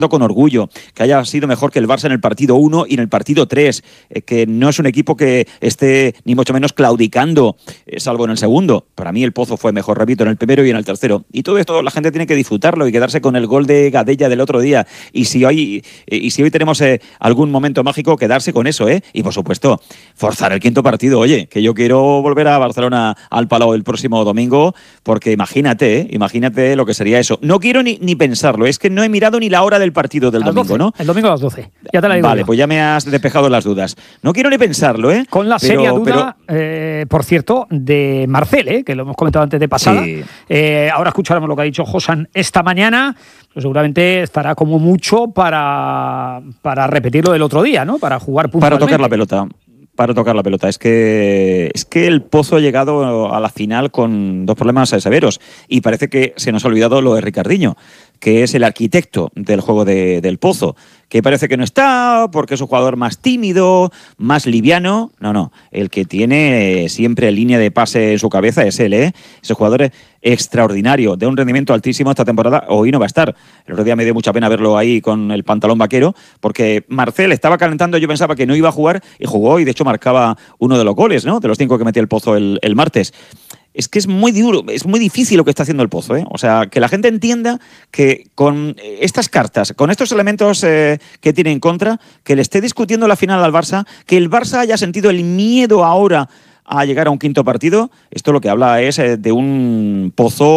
con orgullo, que haya sido mejor que el Barça en el partido 1 y en el partido 3, que no es un equipo que esté ni mucho menos claudicando, salvo en el segundo. Para mí el Pozo fue mejor, repito, en el primero y en el tercero. Y todo esto la gente tiene que disfrutarlo y quedarse con el gol de Gadella del otro día. Y si hoy tenemos algún momento mágico, quedarse con eso, y por supuesto, forzar el quinto partido. Oye, que yo quiero volver a Barcelona al Palau el próximo domingo, porque imagínate lo que sería eso. No quiero ni pensarlo, es que no he mirado ni la hora del partido del domingo, 12, ¿no? El domingo a las 12. Ya te la digo. Vale, yo. pues ya me has despejado las dudas. No quiero ni pensarlo, Con la seria duda, por cierto, de Marcel, que lo hemos comentado antes de pasada. Sí. Ahora escucharemos lo que ha dicho Josan esta mañana. Pues seguramente estará como mucho para repetir lo del otro día, ¿no? Para jugar puntualmente. Para tocar la pelota. Es que el Pozo ha llegado a la final con dos problemas severos y parece que se nos ha olvidado lo de Ricardinho, que es el arquitecto del juego del Pozo, que parece que no está porque es un jugador más tímido, más liviano. No, el que tiene siempre línea de pase en su cabeza es él, Ese jugador es extraordinario, de un rendimiento altísimo esta temporada. Hoy no va a estar. El otro día me dio mucha pena verlo ahí con el pantalón vaquero, porque Marcel estaba calentando, yo pensaba que no iba a jugar y jugó, y de hecho marcaba uno de los goles, ¿no? De los 5 que metía el Pozo el martes. Es que es muy duro, es muy difícil lo que está haciendo el Pozo, O sea, que la gente entienda que con estas cartas, con estos elementos que tiene en contra, que le esté discutiendo la final al Barça, que el Barça haya sentido el miedo ahora a llegar a un quinto partido, esto lo que habla es de un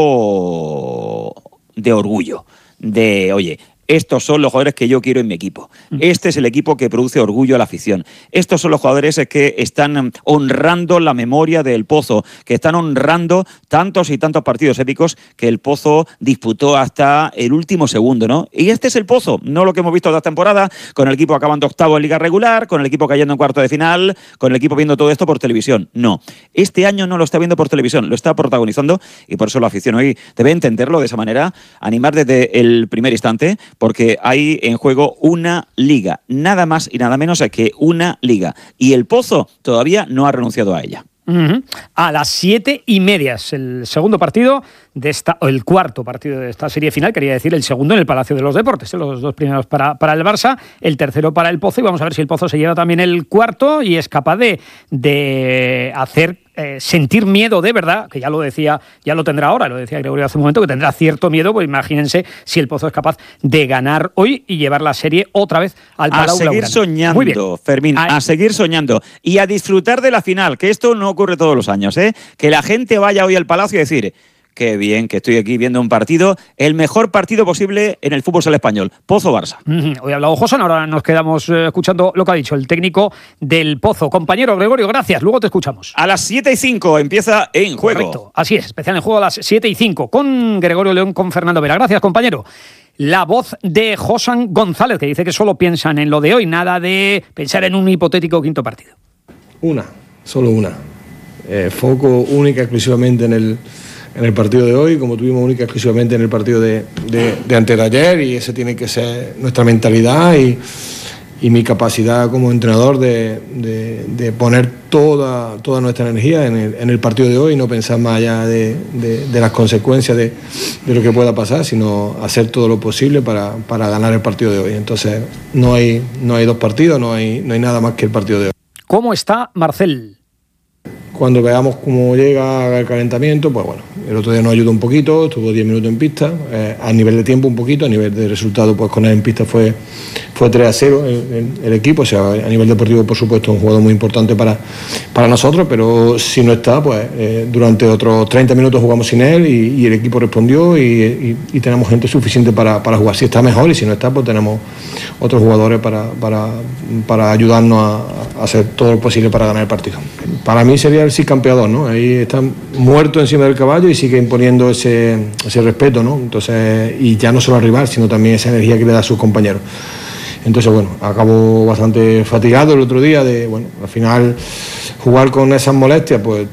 Pozo de orgullo, de, oye, estos son los jugadores que yo quiero en mi equipo. Este es el equipo que produce orgullo a la afición. Estos son los jugadores que están honrando la memoria del Pozo, que están honrando tantos y tantos partidos épicos que el Pozo disputó hasta el último segundo, ¿no? Y este es el Pozo, no lo que hemos visto esta temporada, con el equipo acabando octavo en liga regular, con el equipo cayendo en cuarto de final, con el equipo viendo todo esto por televisión. No, este año no lo está viendo por televisión, lo está protagonizando, y por eso la afición hoy debe entenderlo de esa manera, animar desde el primer instante, porque hay en juego una liga, nada más y nada menos que una liga. Y el Pozo todavía no ha renunciado a ella. A las 7:30 es el segundo partido de el cuarto partido de esta serie final, quería decir el segundo en el Palacio de los Deportes, los dos primeros para el Barça, el tercero para el Pozo, y vamos a ver si el Pozo se lleva también el cuarto y es capaz de hacer sentir miedo de verdad, que ya lo decía, ya lo tendrá ahora, lo decía Gregorio hace un momento, que tendrá cierto miedo, pues imagínense si el Pozo es capaz de ganar hoy y llevar la serie otra vez al Palau Blaugrana. A seguir soñando, Fermín, a seguir soñando y a disfrutar de la final, que esto no ocurre todos los años, que la gente vaya hoy al Palacio y decir: qué bien que estoy aquí viendo un partido, el mejor partido posible en el fútbol sala español, Pozo-Barça. Hoy ha hablado Josan, ahora nos quedamos escuchando lo que ha dicho el técnico del Pozo. Compañero Gregorio, gracias, luego te escuchamos. A las 7:05 empieza En Juego. Correcto, así es, especial En Juego a las 7:05 con Gregorio León, con Fernando Vera. Gracias, compañero. La voz de Josan González, que dice que solo piensan en lo de hoy, nada de pensar en un hipotético quinto partido. Solo una. Foco única exclusivamente en el partido de hoy, como tuvimos única exclusivamente en el partido de antes de ayer, y esa tiene que ser nuestra mentalidad y mi capacidad como entrenador de poner toda nuestra energía en el partido de hoy y no pensar más allá de las consecuencias de lo que pueda pasar, sino hacer todo lo posible para ganar el partido de hoy. Entonces no hay dos partidos, no hay nada más que el partido de hoy. ¿Cómo está Marcel? Cuando veamos cómo llega el calentamiento, pues bueno, el otro día nos ayudó un poquito, estuvo 10 minutos en pista, a nivel de tiempo un poquito, a nivel de resultado, pues con él en pista fue 3-0 el equipo, o sea, a nivel deportivo, por supuesto, es un jugador muy importante para nosotros, pero si no está, pues durante otros 30 minutos jugamos sin él y el equipo respondió y tenemos gente suficiente para jugar. Si está mejor, y si no está, pues tenemos otros jugadores para ayudarnos a hacer todo lo posible para ganar el partido. Para mí sería el sí campeador, ¿no? Ahí está muerto encima del caballo y sigue imponiendo ese respeto, ¿no? Entonces, y ya no solo al rival, sino también esa energía que le da a sus compañeros. Entonces, bueno, acabó bastante fatigado el otro día al final jugar con esas molestias, pues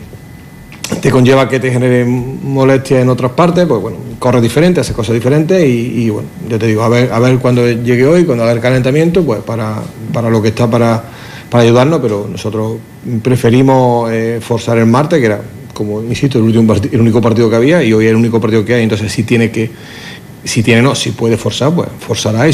te conlleva que te generen molestias en otras partes, pues bueno, corre diferente, hace cosas diferentes y bueno, ya te digo, a ver cuando llegue hoy, cuando haga el calentamiento, pues para lo que está para ayudarnos, pero nosotros preferimos forzar el martes, que era, como insisto, el único partido que había, y hoy es el único partido que hay, entonces sí tiene que Si tiene no, si puede forzar, pues forzará.